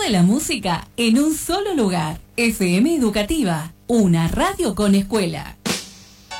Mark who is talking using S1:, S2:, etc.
S1: Toda la música en un solo lugar. FM Educativa, una radio con escuela.